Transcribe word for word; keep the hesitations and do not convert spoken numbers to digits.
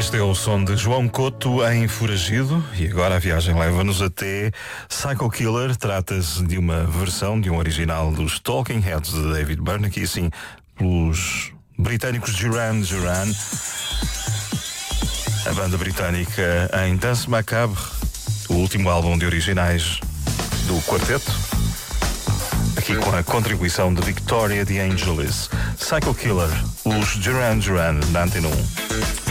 Este é o som de João Couto em Foragido e agora a viagem leva-nos até Psycho Killer. Trata-se de uma versão de um original dos Talking Heads de David Byrne, aqui assim pelos britânicos Duran Duran. A banda britânica em Danse Macabre, o último álbum de originais do quarteto, aqui com a contribuição de Victoria de Angelis. Psycho Killer, os Duran Duran na Antena um.